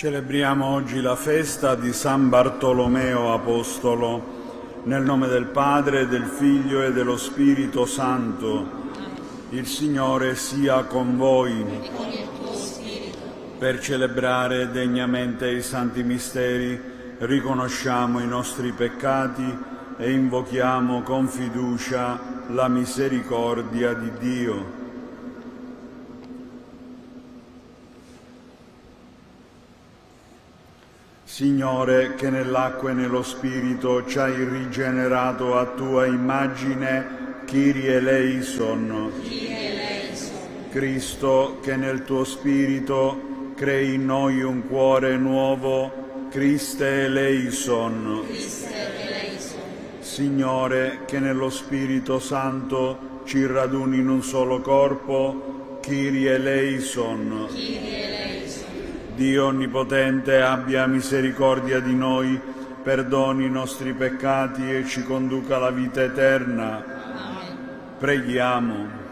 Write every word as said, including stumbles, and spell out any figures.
Celebriamo oggi la festa di San Bartolomeo Apostolo. Nel nome del Padre, del Figlio e dello Spirito Santo. Il Signore sia con voi. E con il tuo spirito. Per celebrare degnamente i santi misteri, riconosciamo i nostri peccati e invochiamo con fiducia la misericordia di Dio. Signore, che nell'acqua e nello Spirito ci hai rigenerato a tua immagine, Kyrie eleison. Kyrie eleison. Cristo, che nel tuo Spirito crei in noi un cuore nuovo, Christe eleison. Christe eleison. Signore, che nello Spirito Santo ci raduni in un solo corpo, Kyrie eleison. Kyrie eleison. Dio Onnipotente abbia misericordia di noi, perdoni i nostri peccati e ci conduca alla vita eterna. Amen. Preghiamo.